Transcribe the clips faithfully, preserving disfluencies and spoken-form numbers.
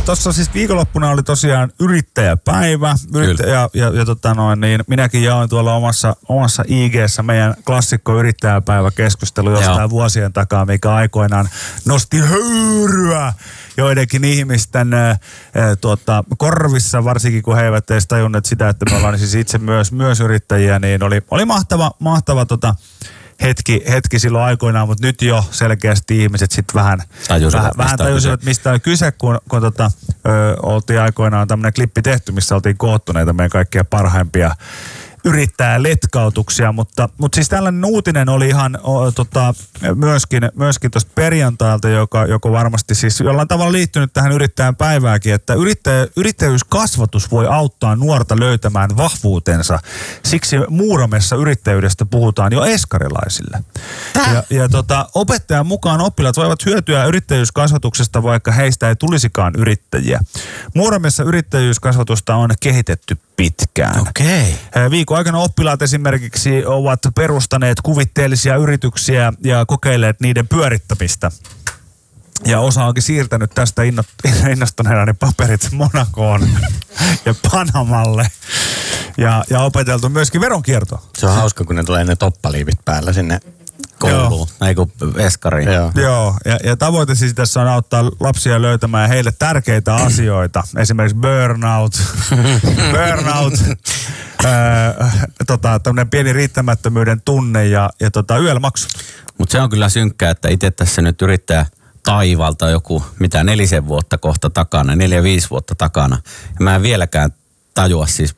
tuossa siis viikonloppuna oli tosiaan yrittäjäpäivä. Yrittä, ja, ja, ja tota noin, niin minäkin jaoin tuolla omassa, omassa I G:ssä meidän klassikko yrittäjäpäiväkeskustelu jostain Joo. vuosien takaa, mikä aikoinaan nosti höyryä joidenkin ihmisten äh, tuota, korvissa, varsinkin kun he eivät edes tajunneet sitä, että me ollaan siis itse myös, myös yrittäjiä, niin oli, oli mahtava, mahtava tota, hetki, hetki silloin aikoinaan, mutta nyt jo selkeästi ihmiset sitten vähän tajusivat, vähän, vähän tajusivat mistä on kyse, kun, kun tota, ö, oltiin aikoinaan tämmöinen klippi tehty, missä oltiin koottu näitä meidän kaikkia parhaimpia yrittäjäletkautuksia, mutta, mutta siis tällainen uutinen oli ihan o, tota, myöskin, myöskin tuosta perjantailta, joka, joka varmasti siis jollain tavalla liittynyt tähän yrittäjän päivääkin, että yrittäjä, yrittäjyyskasvatus voi auttaa nuorta löytämään vahvuutensa. Siksi Muuramessa yrittäjyydestä puhutaan jo eskarilaisille. Ja, ja tota, opettajan mukaan oppilaat voivat hyötyä yrittäjyyskasvatuksesta, vaikka heistä ei tulisikaan yrittäjiä. Muuramessa yrittäjyyskasvatusta on kehitetty pitkään. Okei. Viikon aikana oppilaat esimerkiksi ovat perustaneet kuvitteellisia yrityksiä ja kokeilleet niiden pyörittämistä. Ja osa onkin siirtänyt tästä innostuneena ne paperit Monacoon ja Panamalle. Ja, ja opeteltu myöskin veronkiertoa. Se on hauska, kun ne tulee ne toppaliivit päällä sinne kouluun, näin kuin eskariin. Joo, Joo. Ja, ja tavoite siis tässä on auttaa lapsia löytämään heille tärkeitä asioita. Esimerkiksi burnout, burnout, ää, tota, tämmöinen pieni riittämättömyyden tunne ja, ja tota, yöllä-maksu. Mutta se on kyllä synkkää, että itse tässä nyt yrittää taivalta joku, mitä nelisen vuotta kohta takana, neljä, viisi vuotta takana. Ja mä en vieläkään tajua siis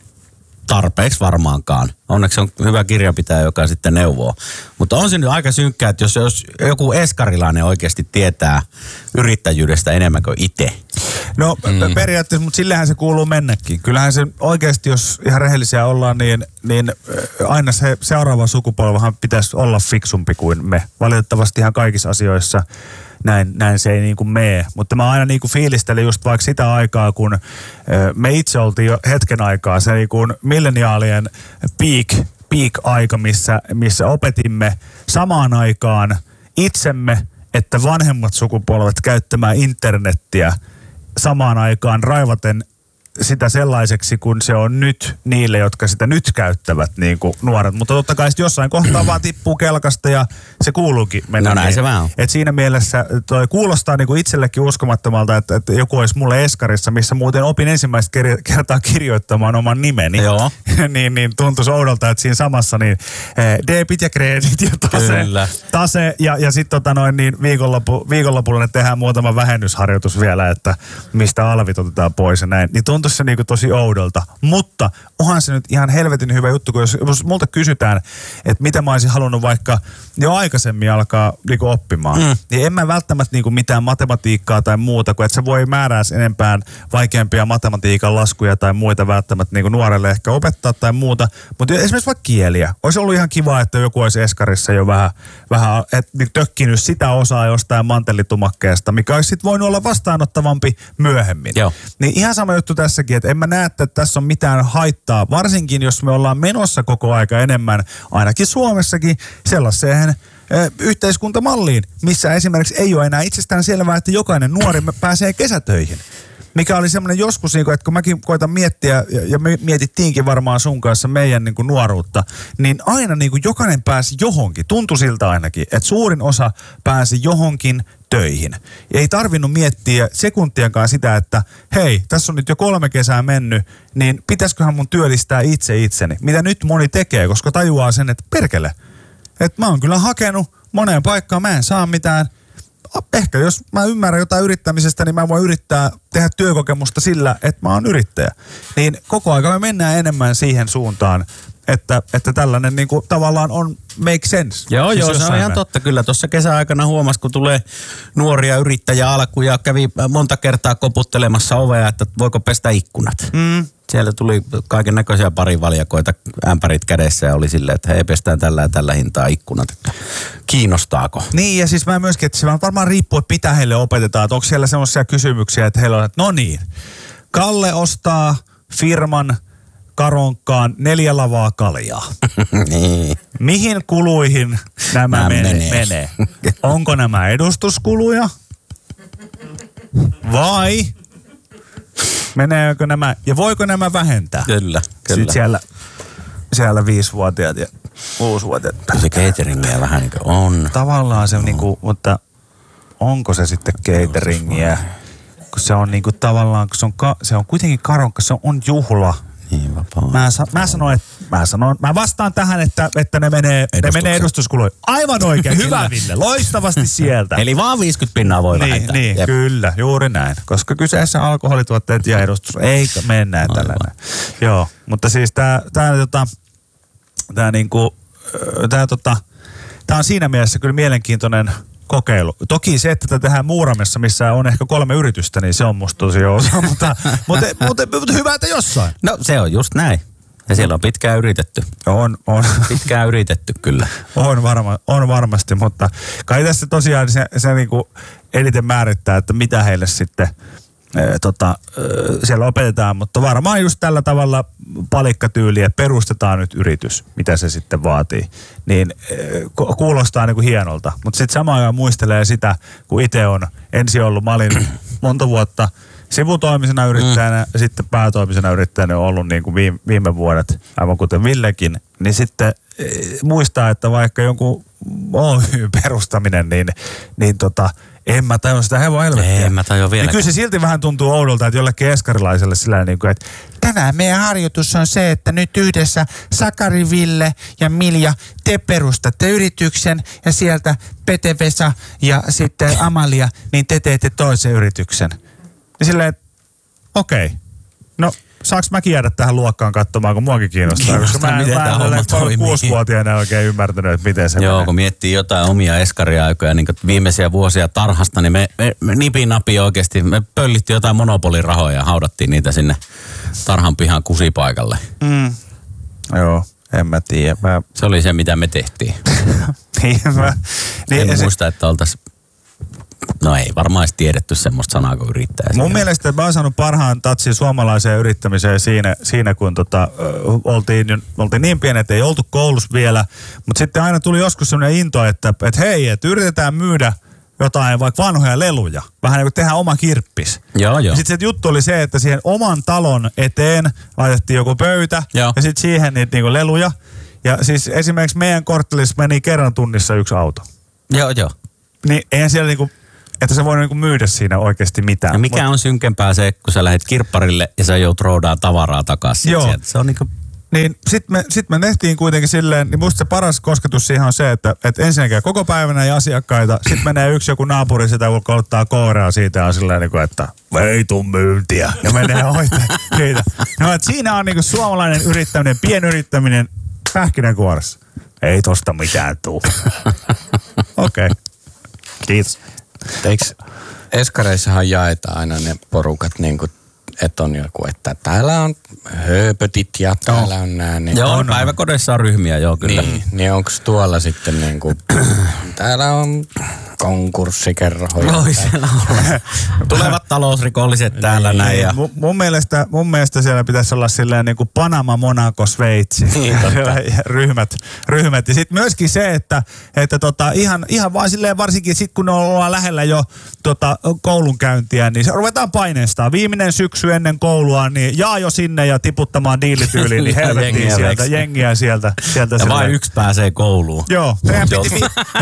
tarpeeksi varmaankaan. Onneksi on hyvä kirjanpitäjä, joka sitten neuvoo. Mutta on se nyt aika synkkää, että jos, jos joku eskarilainen oikeasti tietää yrittäjyydestä enemmän kuin itse. No mm. periaatteessa, mutta sillähän se kuuluu mennäkin. Kyllähän se oikeasti, jos ihan rehellisiä ollaan, niin, niin aina se seuraava sukupolvahan pitäisi olla fiksumpi kuin me. Valitettavasti ihan kaikissa asioissa näin, näin se ei niin kuin mene. Mutta mä aina niin kuin fiilistelin just vaikka sitä aikaa, kun me itse oltiin jo hetken aikaa se niin kuin milleniaalien peak, peak-aika, missä, missä opetimme samaan aikaan itsemme, että vanhemmat sukupolvet käyttämään internettiä samaan aikaan raivaten sitä sellaiseksi, kun se on nyt niille, jotka sitä nyt käyttävät, niin kuin nuoret. Mutta totta kai jossain kohtaa vaan tippuu kelkasta ja se kuuluukin mennä. No näin niin. Se vähän on. Et siinä mielessä toi kuulostaa niin kuin itsellekin uskomattomalta, että, että joku olisi mulle eskarissa, missä muuten opin ensimmäistä kertaa kirjoittamaan oman nimeni. Joo. niin, niin tuntuisi oudolta, että siinä samassa niin debit ja kredit ja tase. tase ja, ja sitten tota noin niin viikonloppu, viikonlopulla ne tehdään muutama vähennysharjoitus vielä, että mistä alvit otetaan pois ja näin. Niin tuntuu se niinku tosi oudolta, mutta onhan se nyt ihan helvetin hyvä juttu, kun jos, jos multa kysytään, että mitä mä olisin halunnut vaikka jo aikaisemmin alkaa niinku oppimaan, mm. niin en mä välttämättä niinku mitään matematiikkaa tai muuta, kun et sä voi määrääs enempään vaikeampia matematiikan laskuja tai muita välttämättä niinku nuorelle ehkä opettaa tai muuta, mutta esimerkiksi vaikka kieliä. Olisi ollut ihan kiva, että joku olisi eskarissa jo vähän, vähän et, niin tökkinyt sitä osaa jostain mantelitumakkeesta, mikä olisi sitten voinut olla vastaanottavampi myöhemmin. Joo. Niin ihan sama juttu tässä. Että en mä näe, että tässä on mitään haittaa, varsinkin jos me ollaan menossa koko aika enemmän, ainakin Suomessakin, sellaiseen e, yhteiskuntamalliin, missä esimerkiksi ei ole enää itsestään selvää, että jokainen nuori pääsee kesätöihin. Mikä oli semmoinen joskus, että kun mäkin koitan miettiä, ja me mietittiinkin varmaan sun kanssa meidän niin kuin nuoruutta, niin aina niin kuin jokainen pääsi johonkin, tuntui siltä ainakin, että suurin osa pääsi johonkin töihin. Ja ei tarvinnut miettiä sekuntiakaan sitä, että hei, tässä on nyt jo kolme kesää mennyt, niin pitäisiköhän mun työllistää itse itseni. Mitä nyt moni tekee, koska tajuaa sen, että perkele, että mä oon kyllä hakenut moneen paikkaan, mä en saa mitään. Ehkä jos mä ymmärrän jotain yrittämisestä, niin mä voin yrittää tehdä työkokemusta sillä, että mä oon yrittäjä. Niin koko ajan me mennään enemmän siihen suuntaan, että, että tällainen niin kuin tavallaan on make sense. Joo, siis joo, se on ihan me. totta. Kyllä tuossa kesäaikana huomasi, kun tulee nuoria yrittäjä alkuun ja kävi monta kertaa koputtelemassa ovea, että voiko pestä ikkunat. Mm. Siellä tuli kaiken näköisiä parivaljakoita, ämpärit kädessä ja oli silleen, että hei, pestään tällä ja tällä hintaa ikkunat. Kiinnostaako? Niin, ja siis mä myöskin, että se varmaan riippuu, että mitä heille opetetaan. Että onko siellä semmoisia kysymyksiä, että heillä on, että no niin, Kalle ostaa firman karonkkaan neljä lavaa kaljaa. Niin. Mihin kuluihin nämä, nämä menee? menee? Onko nämä edustuskuluja? Vai Meneekö nämä, ja voiko nämä vähentää? Kyllä, kyllä. Sitten siellä, siellä viisivuotiaat ja kuusivuotiaat. Se cateringia vähän niin kuin on. Tavallaan se, no. niin kuin, mutta onko se sitten cateringia? Kun se on niin kuin tavallaan, kun se on, ka, se on kuitenkin karonka, se on juhla. Niin vapaa. Mä, sa, mä, sanoin, että, mä, sanon, mä vastaan tähän, että, että ne menee, ne menee edustuskuluihin. Aivan oikein, hyvä Ville, loistavasti sieltä. Eli vaan viisikymmentä pinnaa voi niin, vähentää. Niin, Jep. kyllä, juuri näin. Koska kyseessä on alkoholituotteet ja edustus. Eikä mene näin tällainen. Joo, mutta siis tää, tää, tota, tää, niinku, tää, tota, tää on siinä mielessä kyllä mielenkiintoinen kokeilu. Toki se, että tätä tehdään Muuramessa, missä on ehkä kolme yritystä, niin se on musta tosi osa, mutta, mutta, mutta, mutta hyvä, että jossain. No se on just näin. Ja siellä on pitkään yritetty. On, on. Pitkään yritetty kyllä. On, varma, on varmasti, mutta kai tässä tosiaan se, se niinku eniten määrittää, että mitä heille sitten e, tota, e, siellä opetetaan, mutta varmaan just tällä tavalla palikkatyyliä, että perustetaan nyt yritys, mitä se sitten vaatii, niin e, kuulostaa niinku hienolta. Mutta sitten samaan aikaan muistelee sitä, kun itse on ensin ollut, mä olin monta vuotta sivutoimisena yrittäjänä mm. ja sitten päätoimisena yrittäjänä on ollut niin kuin viime, viime vuodet, aivan kuten Villekin, niin sitten e, muistaa, että vaikka jonkun Oy perustaminen, niin, niin tota, en mä tajua sitä hevon helvettiä. En mä tajua vieläkään. Niin kyllä se silti vähän tuntuu oudolta, että jollekin eskarilaiselle sillä niin kuin, että tänään meidän harjoitus on se, että nyt yhdessä Sakari, Ville ja Milja, te perustatte yrityksen ja sieltä Pete, Vesa ja sitten Amalia, niin te teette toisen yrityksen. Niin silleen, että okei, okay. No saaks mäkin jäädä tähän luokkaan katsomaan, kun muakin kiinnostaa, koska mä en, mä en ole kuusivuotiaana oikein ymmärtänyt, että miten se Joo, menee. Kun miettii jotain omia eskariaikoja, niin kuin viimeisiä vuosia tarhasta, niin me, me, me nipin napi oikeasti, me pöllittiin jotain monopolirahoja ja haudattiin niitä sinne tarhan pihan kusipaikalle. Mm. Joo, en mä tiedä. Mä... Se oli se, mitä me tehtiin. niin, mä... niin, en se... muista, että oltaisiin... No ei varmaan edes tiedetty semmoista sanaa kuin yrittäjä. Mun mielestä mä oon saanut parhaan tatsin suomalaiseen yrittämiseen siinä, siinä kun tota, oltiin, oltiin niin pieni, että ei oltu koulussa vielä. Mutta sitten aina tuli joskus semmoinen into, että, että hei, että yritetään myydä jotain vaikka vanhoja leluja. Vähän niin kuin tehdään oma kirppis. Joo, joo. Sitten se juttu oli se, että siihen oman talon eteen laitettiin joku pöytä joo. ja sitten siihen niitä niinku leluja. Ja siis esimerkiksi meidän korttelissa meni kerran tunnissa yksi auto. Joo, joo. Niin eihän siellä niinku... Että se voi niinku myydä siinä oikeasti mitään. Ja mikä Mut, on synkempää se, kun sä lähdet kirpparille ja sä joudut roudaan tavaraa takaisin. Joo. Sieltä. Se on niinku... Niin sit me, sit me tehtiin kuitenkin silleen, niin musta se paras kosketus siihen on se, että, että ensinnäkin koko päivänä ei asiakkaita, sit menee yksi joku naapuri sitä, kun ottaa koorea siitä ja on silleen niinku, että ei tuu myyntiä. Ja menee hoitaa siitä. No, että siinä on niinku suomalainen yrittäminen, pienyrittäminen pähkinänkuoressa. Ei tosta mitään tuu. Okei. Okay. Kiitos. Eikö eskareissahan jaetaan aina ne porukat niin kuin, että on joku, että täällä on hööpötit ja täällä on nää. Niin joo, on, päiväkodeissa on ryhmiä, joo kyllä. Niin, niin onko tuolla sitten niin kuin, täällä on konkurssikerhoja. Oi, siellä on. Tulevat talousrikolliset täällä niin, näin. Ja... Mun, mun, mielestä, mun mielestä siellä pitäisi olla silleen niin kuin Panama, Monaco, Sveitsi. Niin, ryhmät, ryhmät. Ja sitten myöskin se, että, että tota, ihan, ihan vaan silleen varsinkin sit kun ollaan lähellä jo tota, koulunkäyntiä, niin se ruvetaan paineistaa. Viimeinen syksy ennen koulua, niin jaa jo sinne ja tiputtamaan diilityyliin, niin helvettiin jengiä sieltä, veksi. jengiä sieltä. sieltä ja vain yksi pääsee kouluun. Joo, teidän piti,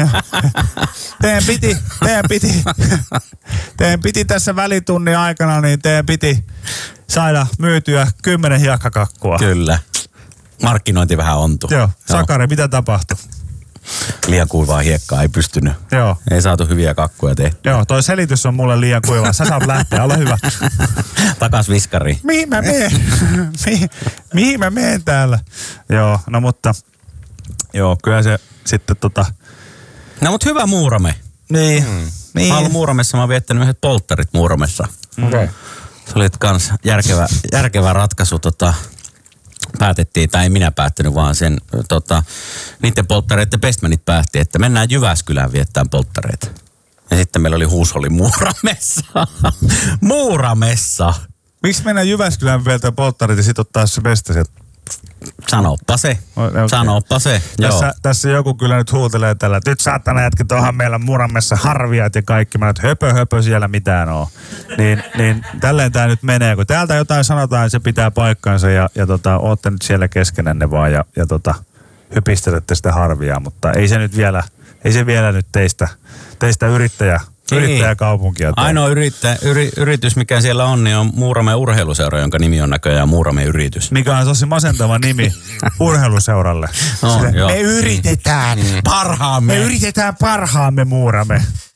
teidän piti, teidän piti, teidän piti tässä välitunnin aikana, niin teidän piti saada myytyä kymmenen hiekkakakkua. Kyllä. Markkinointi vähän ontu. Joo, Sakari, mitä tapahtui? Liian kuivaa hiekkaa ei pystynyt. Joo. Ei saatu hyviä kakkuja tehtyä. Joo, toi selitys on mulle liian kuivaa. Sä saat lähteä, ole hyvä. Takas viskariin. Mihin mä meen? mihin, mihin mä meen täällä? Joo, no mutta... Joo, kyllä se sitten tota... No mut hyvä Muurame. Niin. Mm. niin. Mä oon Muuramessa, mä oon viettänyt yhdet polttarit Muuramessa. Okei. Okay. Se oli kans järkevä, järkevä ratkaisu tota... Päätettiin, tai ei minä päättänyt, vaan sen, tota, niiden polttareiden bestmanit päätti, että mennään Jyväskylään viettämään polttareita. Ja sitten meillä oli huusholli Muuramessa. Muuramessa. Miksi mennään Jyväskylään viettämään polttareita ja sitten ottaa se besta sieltä Sanoppa se. Okay. Sanoppa se. Tässä, Joo. tässä joku kyllä nyt huutelee tällä, että nyt saatana jätket onhan meillä Muramessa harviat ja kaikki. Mä nyt höpö höpö siellä mitään oo. Niin, niin tälleen tää nyt menee. Kun täältä jotain sanotaan, se pitää paikkansa ja, ja tota, ootte nyt siellä keskenänne vaan ja, ja tota, hypistelette sitä harviaa. Mutta ei se nyt vielä, ei se vielä nyt teistä, teistä yrittäjä, yrittäjäkaupunkia. Ainoa yrittä, yri, yritys, mikä siellä on, niin on Muuramen urheiluseura, jonka nimi on näköjään Muuramen yritys. Mikä on tosi masentava nimi urheiluseuralle. No, Sille, joo. me yritetään parhaamme. Me yritetään parhaamme Muurame.